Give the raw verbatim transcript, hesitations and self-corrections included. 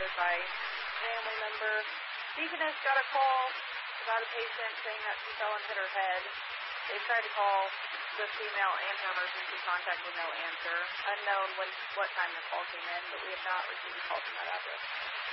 bothered by family member. Deaconess got a call about a patient saying that she fell and hit her head. They tried to call the female and her emergency contact with no answer. Unknown when what time the call came in, but we have not received a call from that address.